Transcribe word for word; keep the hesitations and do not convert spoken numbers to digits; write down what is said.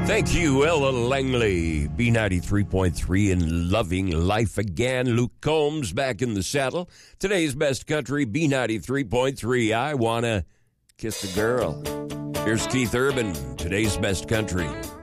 Thank you, Ella Langley. B ninety-three point three and loving life again. Luke Combs back in the saddle. Today's best country, B ninety-three point three. I Wanna Kiss a Girl. Here's Keith Urban, today's best country.